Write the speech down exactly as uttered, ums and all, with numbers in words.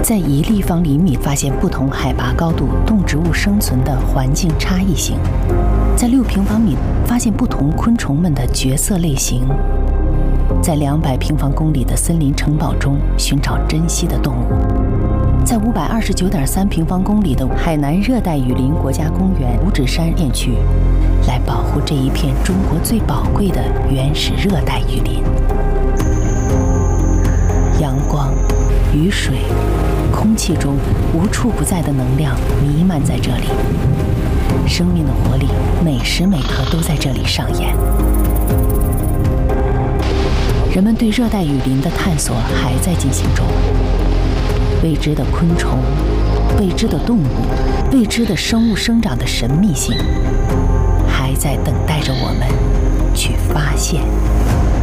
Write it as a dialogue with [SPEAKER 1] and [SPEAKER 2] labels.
[SPEAKER 1] 在一立方厘米发现不同海拔高度动植物生存的环境差异性，在六平方米发现不同昆虫们的角色类型，在两百平方公里的森林城堡中寻找珍稀的动物，在五百二十九点三平方公里的海南热带雨林国家公园五指山片区，来保护这一片中国最宝贵的原始热带雨林。阳光、雨水、空气中无处不在的能量弥漫在这里，生命的活力每时每刻都在这里上演。人们对热带雨林的探索还在进行中，未知的昆虫、未知的动物、未知的生物生长的神秘性，还在等待着我们去发现。